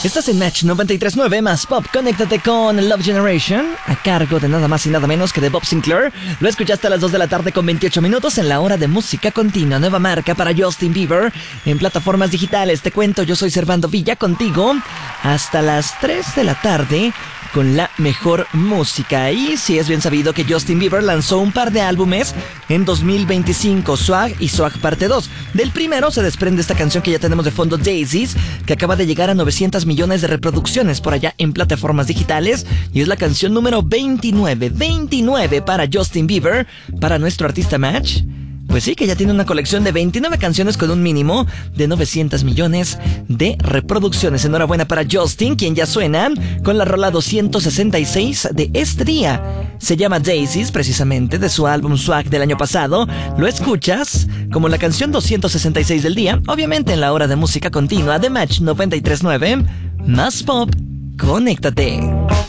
Estás en Match 93.9 más Pop. Conéctate con Love Generation, a cargo de nada más y nada menos que de Bob Sinclair. Lo escuchaste a las 2 de la tarde con 28 minutos en la hora de música continua. Nueva marca para Justin Bieber en plataformas digitales. Te cuento, yo soy Servando Villa, contigo hasta las 3 de la tarde con la mejor música. Y sí es bien sabido que Justin Bieber lanzó un par de álbumes en 2025, Swag y Swag Parte 2. Del primero se desprende esta canción que ya tenemos de fondo, Daisies, que acaba de llegar a 900 millones de reproducciones por allá en plataformas digitales, y es la canción número 29 para Justin Bieber, para nuestro artista Match. Pues sí, que ya tiene una colección de 29 canciones con un mínimo de 900 millones de reproducciones. Enhorabuena para Justin, quien ya suena con la rola 266 de este día. Se llama Daisies, precisamente, de su álbum Swag del año pasado. Lo escuchas como la canción 266 del día, obviamente en la hora de música continua de Match 93.9. Más Pop, conéctate.